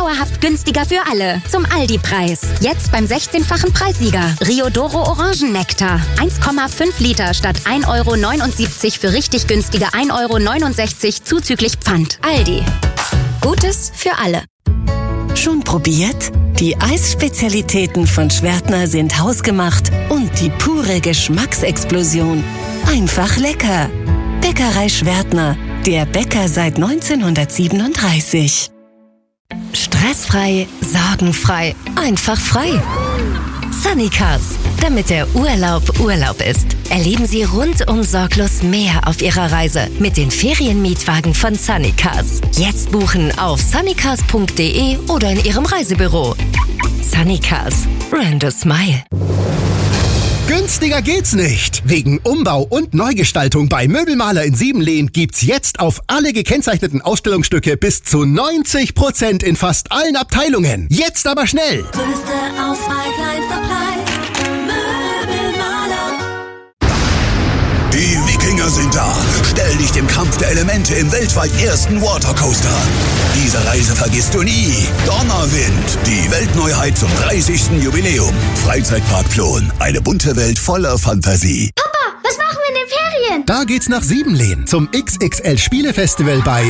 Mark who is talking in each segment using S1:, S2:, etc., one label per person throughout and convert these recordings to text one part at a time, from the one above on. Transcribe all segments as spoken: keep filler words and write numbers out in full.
S1: dauerhaft günstiger für alle. Zum Aldi-Preis. Jetzt beim sechzehnfachen Preissieger. Riodoro Orangennektar. eins Komma fünf Liter statt ein Euro neunundsiebzig für richtig günstige ein Euro neunundsechzig zuzüglich Pfand. Aldi. Gutes für alle.
S2: Schon probiert? Die Eisspezialitäten von Schwertner sind hausgemacht und die pure Geschmacksexplosion. Einfach lecker. Bäckerei Schwertner, der Bäcker seit neunzehnhundertsiebenunddreißig. Stressfrei, sorgenfrei, einfach frei. Sunnycars, damit der Urlaub Urlaub ist. Erleben Sie rundum sorglos mehr auf Ihrer Reise mit den Ferienmietwagen von Sunnycars. Jetzt buchen auf sunnycars punkt de oder in Ihrem Reisebüro. Sunnycars, rent a smile.
S3: Günstiger geht's nicht. Wegen Umbau und Neugestaltung bei Möbelmaler in Siebenlehn gibt's jetzt auf alle gekennzeichneten Ausstellungsstücke bis zu neunzig Prozent in fast allen Abteilungen. Jetzt aber schnell.
S4: Größte Auswahl, kleinster Preis. Möbelmaler.
S5: Die Wikinger sind da. Stell dich dem Kampf der Elemente im weltweit ersten Watercoaster. Diese Reise vergisst du nie. Donnerwind, die Weltneuheit zum dreißigsten Jubiläum. Freizeitpark Plon, eine bunte Welt voller Fantasie.
S6: Papa, was machen wir in den Ferien?
S3: Da geht's nach Siebenlehn zum X X L Spielefestival bei...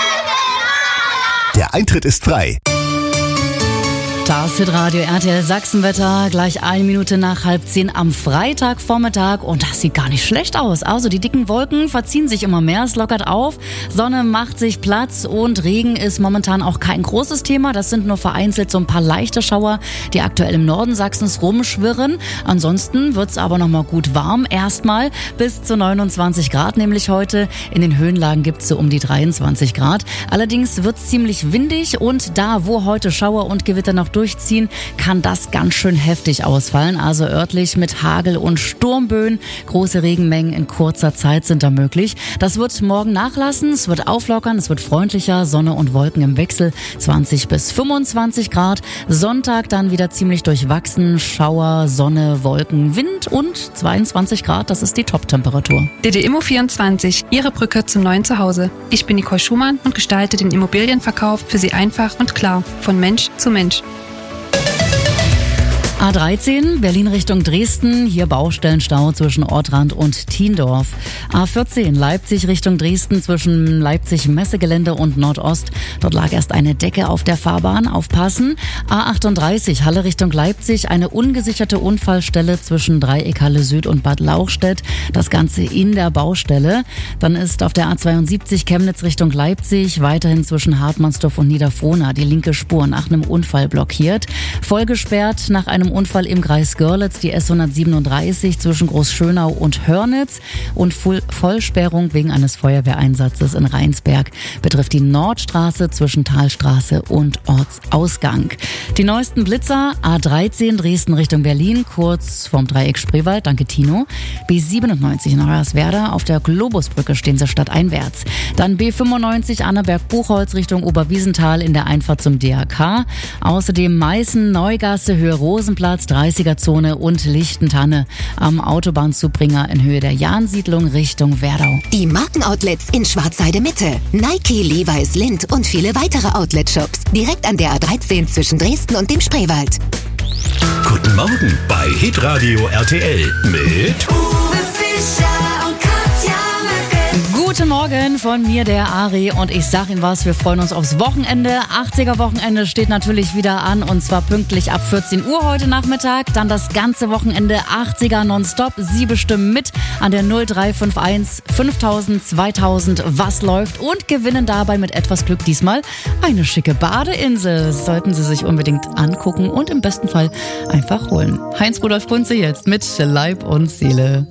S3: Der Eintritt ist frei.
S7: Das Hitradio R T L Sachsenwetter, gleich eine Minute nach halb zehn am Freitagvormittag und das sieht gar nicht schlecht aus. Also die dicken Wolken verziehen sich immer mehr, es lockert auf, Sonne macht sich Platz und Regen ist momentan auch kein großes Thema. Das sind nur vereinzelt so ein paar leichte Schauer, die aktuell im Norden Sachsens rumschwirren. Ansonsten wird's aber nochmal gut warm, erstmal bis zu neunundzwanzig Grad, nämlich heute. In den Höhenlagen gibt's so um die dreiundzwanzig Grad. Allerdings wird's ziemlich windig und da, wo heute Schauer und Gewitter noch durchziehen, kann das ganz schön heftig ausfallen. Also örtlich mit Hagel und Sturmböen. Große Regenmengen in kurzer Zeit sind da möglich. Das wird morgen nachlassen. Es wird auflockern. Es wird freundlicher. Sonne und Wolken im Wechsel. zwanzig bis fünfundzwanzig Grad. Sonntag dann wieder ziemlich durchwachsen. Schauer, Sonne, Wolken, Wind und zweiundzwanzig Grad. Das ist die Top-Temperatur.
S8: D D Immo vierundzwanzig. Ihre Brücke zum neuen Zuhause. Ich bin Nicole Schumann und gestalte den Immobilienverkauf für Sie einfach und klar. Von Mensch zu Mensch.
S7: A dreizehn, Berlin Richtung Dresden, hier Baustellenstau zwischen Ortrand und Thiendorf. A vierzehn, Leipzig Richtung Dresden zwischen Leipzig-Messegelände und Nordost. Dort lag erst eine Decke auf der Fahrbahn, aufpassen. A achtunddreißig, Halle Richtung Leipzig, eine ungesicherte Unfallstelle zwischen Dreieckhalle Süd und Bad Lauchstädt. Das Ganze in der Baustelle. Dann ist auf der A zweiundsiebzig Chemnitz Richtung Leipzig weiterhin zwischen Hartmannsdorf und Niederfrohna die linke Spur nach einem Unfall blockiert. Voll gesperrt nach einem Unfall im Kreis Görlitz, die S hundertsiebenunddreißig zwischen Großschönau und Hörnitz und Vollsperrung wegen eines Feuerwehreinsatzes in Rheinsberg betrifft die Nordstraße zwischen Talstraße und Ortsausgang. Die neuesten Blitzer, A dreizehn Dresden Richtung Berlin, kurz vorm Dreieck Spreewald, danke Tino. B siebenundneunzig in Hoyerswerda, auf der Globusbrücke stehen sie stadteinwärts. Dann B fünfundneunzig Annaberg-Buchholz Richtung Oberwiesenthal in der Einfahrt zum D H K. Außerdem Meißen, Neugasse, Höhe Rosenplatz, dreißiger-Zone und Lichtentanne am Autobahnzubringer in Höhe der Jahnsiedlung Richtung Werdau.
S9: Die Markenoutlets in Schwarzheide Mitte. Nike, Levi's, Lindt und viele weitere Outlet-Shops. Direkt an der A dreizehn zwischen Dresden und dem Spreewald.
S10: Guten Morgen bei Hitradio R T L mit
S4: Uwe Fischer und Katja Möcke.
S7: Guten Morgen von mir, der Ari, und ich sag Ihnen was, wir freuen uns aufs Wochenende. achtziger-Wochenende steht natürlich wieder an und zwar pünktlich ab vierzehn Uhr heute Nachmittag. Dann das ganze Wochenende achtziger nonstop. Sie bestimmen mit an der null drei fünf eins fünftausend zweitausend, was läuft und gewinnen dabei mit etwas Glück diesmal eine schicke Badeinsel. Sollten Sie sich unbedingt angucken und im besten Fall einfach holen. Heinz Rudolf Kunze jetzt mit Leib und Seele.